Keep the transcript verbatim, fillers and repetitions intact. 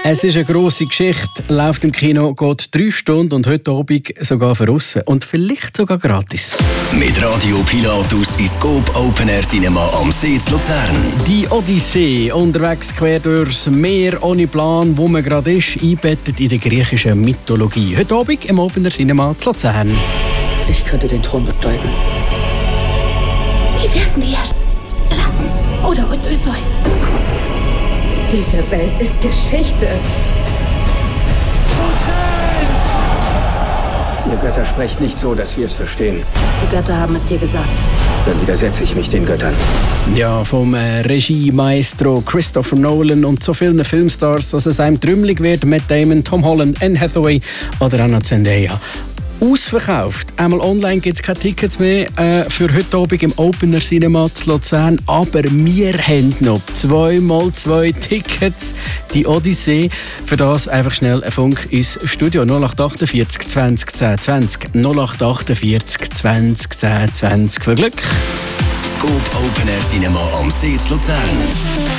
Es ist eine grosse Geschichte, läuft im Kino, geht drei Stunden und heute Abend sogar für Russen. Und vielleicht sogar gratis. Mit Radio Pilatus ins Scope Open Air Cinema am See zu Luzern. Die Odyssee, unterwegs quer durchs Meer, ohne Plan, wo man gerade ist, einbettet in die griechische Mythologie. Heute Abend im Open Air Cinema zu Luzern. Ich könnte den Thron betäuben. Sie werden die Herrschaft lassen. Oder Odysseus. Diese Welt ist Geschichte. Ihr Götter sprecht nicht so, dass wir es verstehen. Die Götter haben es dir gesagt. Dann widersetze ich mich den Göttern. Ja, vom äh, Regie-Maestro Christopher Nolan und so vielen Filmstars, dass es einem trümmelig wird. Matt Damon, Tom Holland, Anne Hathaway oder Anna Zendaya. Ausverkauft. Einmal online gibt es keine Tickets mehr äh, für heute Abend im Opener Cinema zu Luzern. Aber wir haben noch zwei mal zwei Tickets. Die Odyssee. Für das einfach schnell ein Funk ins Studio. null acht achtundvierzig zwanzig zehn zwanzig. null acht achtundvierzig zwanzig zehn zwanzig. Für Glück. Scope Open Air Cinema am See zu Luzern.